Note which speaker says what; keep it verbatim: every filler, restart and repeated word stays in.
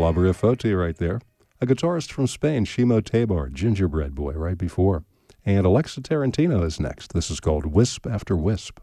Speaker 1: Calabria Foti right there. A guitarist from Spain, Shimo Tabor, Gingerbread Boy right before. And Alexa Tarantino is next. This is called Wisp After Wisp.